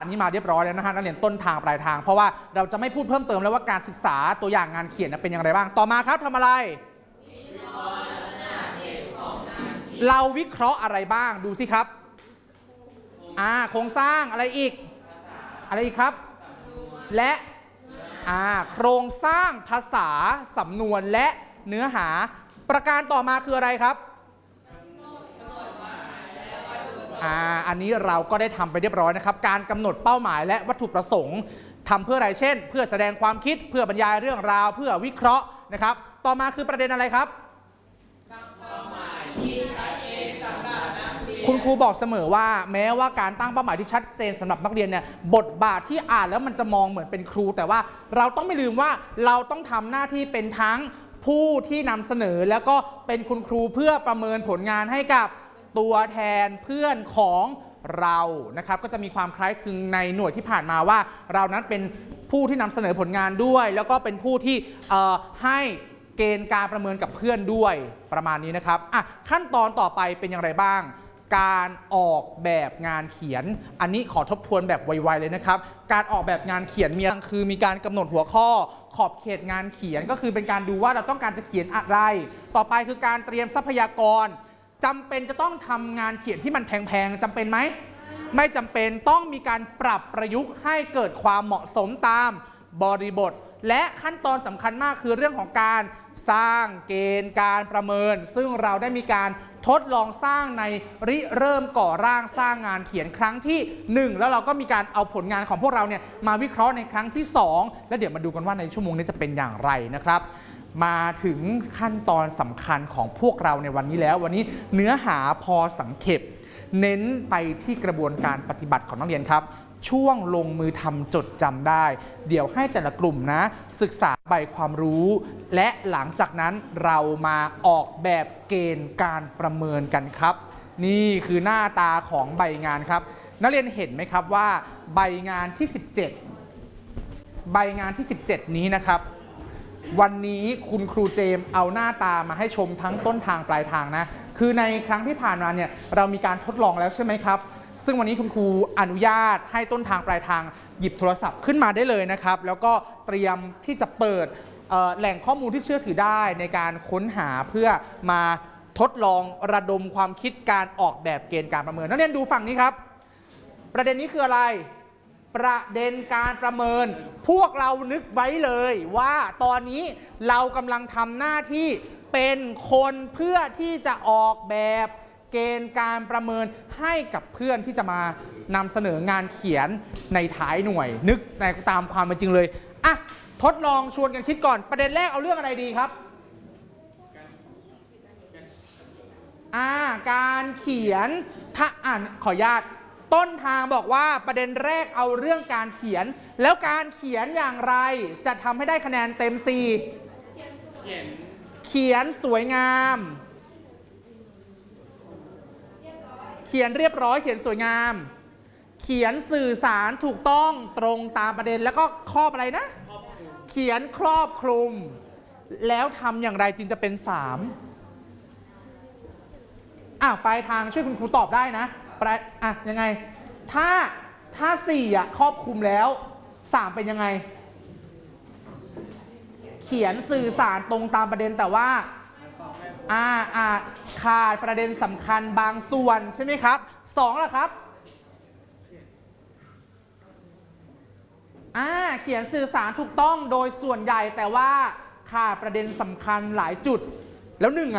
อันนี้มาเรียบร้อยแล้วนะฮะนักเรียนต้นทางปลายทางเพราะว่าเราจะไม่พูดเพิ่มเติมแล้วว่าการศึกษาตัวอย่างงานเขียนเป็นอย่างไรบ้างต่อมาครับทำอะไรเราวิเคราะห์อะไรบ้างดูสิครับโครงสร้างอะไรอีกครับและโครงสร้างภาษาสำนวนและเนื้อหาประการต่อมาคืออะไรครับอันนี้เราก็ได้ทำไปเรียบร้อยนะครับการกำหนดเป้าหมายและวัตถุประสงค์ทำเพื่ออะไรเช่นเพื่อแสดงความคิดเพื่อบรรยายเรื่องราวเพื่อวิเคราะห์นะครับต่อมาคือประเด็นอะไรครับคุณครูบอกเสมอว่าแม้ว่าการตั้งเป้าหมายที่ชัดเจนสำหรับนักเรียนเนี่ยบทบาทที่อ่านแล้วมันจะมองเหมือนเป็นครูแต่ว่าเราต้องไม่ลืมว่าเราต้องทำหน้าที่เป็นทั้งผู้ที่นำเสนอแล้วก็เป็นคุณครูเพื่อประเมินผลงานให้กับตัวแทนเพื่อนของเรานะครับก็จะมีความคล้ายคลึงในหน่วยที่ผ่านมาว่าเรานั้นเป็นผู้ที่นำเสนอผลงานด้วยแล้วก็เป็นผู้ที่ให้เกณฑ์การประเมินกับเพื่อนด้วยประมาณนี้นะครับขั้นตอนต่อไปเป็นอย่างไรบ้างการออกแบบงานเขียนอันนี้ขอทบทวนแบบไวๆเลยนะครับการออกแบบงานเขียนมีการกำหนดหัวข้อขอบเขตงานเขียนก็คือเป็นการดูว่าเราต้องการจะเขียนอะไรต่อไปคือการเตรียมทรัพยากรจำเป็นจะต้องทำงานเขียนที่มันแพงๆจำเป็นไหมไม่จำเป็นต้องมีการปรับประยุกต์ให้เกิดความเหมาะสมตามบริบทและขั้นตอนสำคัญมากคือเรื่องของการสร้างเกณฑ์การประเมินซึ่งเราได้มีการทดลองสร้างในริเริ่มก่อร่างสร้างงานเขียนครั้งที่1แล้วเราก็มีการเอาผลงานของพวกเราเนี่ยมาวิเคราะห์ในครั้งที่2แล้วเดี๋ยวมาดูกันว่าในชั่วโมงนี้จะเป็นอย่างไรนะครับมาถึงขั้นตอนสำคัญของพวกเราในวันนี้แล้ววันนี้เนื้อหาพอสังเขปเน้นไปที่กระบวนการปฏิบัติของนักเรียนครับช่วงลงมือทำจดจำได้เดี๋ยวให้แต่ละกลุ่มนะศึกษาใบความรู้และหลังจากนั้นเรามาออกแบบเกณฑ์การประเมินกันครับนี่คือหน้าตาของใบงานครับนักเรียนเห็นไหมครับว่าใบงานที่17ใบงานที่17นี้นะครับวันนี้คุณครูเจมส์เอาหน้าตามาให้ชมทั้งต้นทางปลายทางนะคือในครั้งที่ผ่านมาเนี่ยเรามีการทดลองแล้วใช่ไหมครับซึ่งวันนี้คุณครูอนุญาตให้ต้นทางปลายทางหยิบโทรศัพท์ขึ้นมาได้เลยนะครับแล้วก็เตรียมที่จะเปิดแหล่งข้อมูลที่เชื่อถือได้ในการค้นหาเพื่อมาทดลองระดมความคิดการออกแบบเกณฑ์การประเมินนักเรียนดูฝั่งนี้ครับประเด็นนี้คืออะไรประเด็นการประเมินพวกเรานึกไว้เลยว่าตอนนี้เรากำลังทำหน้าที่เป็นคนเพื่อที่จะออกแบบเกณฑ์การประเมินให้กับเพื่อนที่จะมานำเสนองานเขียนในท้ายหน่วยนึกในตามความเป็นจริงเลยทดลองชวนกันคิดก่อนประเด็นแรกเอาเรื่องอะไรดีครับการเขียนถ้าขออนุญาตต้นทางบอกว่าประเด็นแรกเอาเรื่องการเขียนแล้วการเขียนอย่างไรจะทำให้ได้คะแนนเต็ม4เขียนสวยงามเขียนเรียบร้อยเขียนสวยงามเขียนสื่อสารถูกต้องตรงตามประเด็นแล้วก็ครอบอะไรนะเขียนครอบคลุมแล้วทำอย่างไรจึงจะเป็น3ปลายทางช่วยคุณครูตอบได้นะยังไงถ้า4ครอบคลุมแล้ว3เป็นยังไงเขียนสื่อสารตรงตามประเด็นแต่ว่าขาดประเด็นสำคัญบางส่วนใช่ไหมครับ2ล่ะครับเขียนสื่อสารถูกต้องโดยส่วนใหญ่แต่ว่าขาดประเด็นสำคัญหลายจุดแล้ว1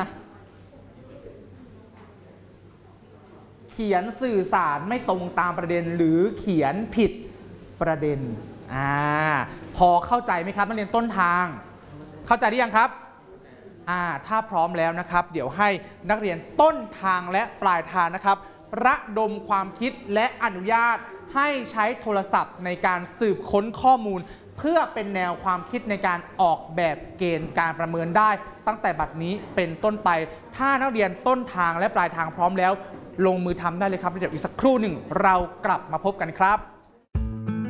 เขียนสื่อสารไม่ตรงตามประเด็นหรือเขียนผิดประเด็นพอเข้าใจไหมครับนักเรียนต้นทางเข้าใจหรือยังครับถ้าพร้อมแล้วนะครับเดี๋ยวให้นักเรียนต้นทางและปลายทางนะครับระดมความคิดและอนุญาตให้ใช้โทรศัพท์ในการสืบค้นข้อมูลเพื่อเป็นแนวความคิดในการออกแบบเกณฑ์การประเมินได้ตั้งแต่บัดนี้เป็นต้นไปถ้านักเรียนต้นทางและปลายทางพร้อมแล้วลงมือทำได้เลยครับเดี๋ยวอีกสักครู่หนึ่งเรากลับมาพบกันครับ